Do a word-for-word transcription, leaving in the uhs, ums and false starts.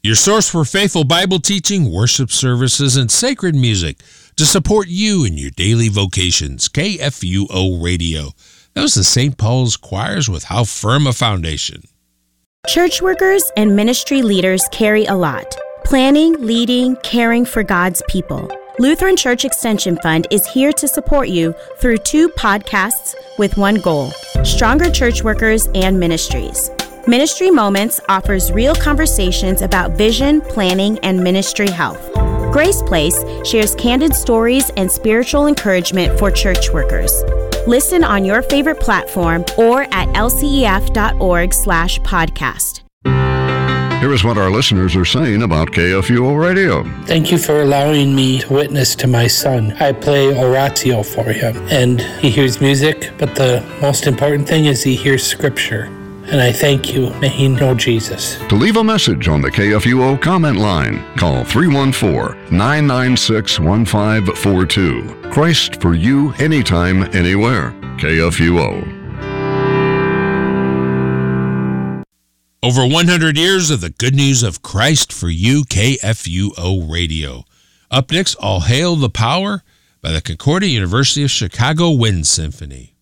your source for faithful Bible teaching, worship services, and sacred music to support you in your daily vocations. K F U O Radio. That was the Saint Paul's Choirs with How Firm a Foundation. Church workers and ministry leaders carry a lot. Planning, leading, caring for God's people. Lutheran Church Extension Fund is here to support you through two podcasts with one goal: stronger church workers and ministries. Ministry Moments offers real conversations about vision, planning, and ministry health. Grace Place shares candid stories and spiritual encouragement for church workers. Listen on your favorite platform or at L C E F dot org slash podcast. Here is what our listeners are saying about K F U O Radio. Thank you for allowing me to witness to my son. I play oratio for him, and he hears music, but the most important thing is he hears scripture. And I thank you. May he know Jesus. To leave a message on the K F U O comment line, call three one four, nine nine six, one five four two. Christ for you, anytime, anywhere. K F U O. Over one hundred years of the good news of Christ for you, K F U O Radio. Up next, All Hail the Power by the Concordia University of Chicago Wind Symphony.